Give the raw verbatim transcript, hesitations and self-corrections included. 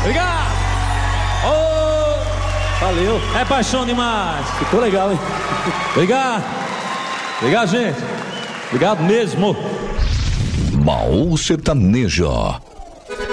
Obrigado! Oh, Valeu. é paixão demais. Ficou legal, hein? Obrigado. Obrigado, gente. Obrigado mesmo. Baú Sertanejo.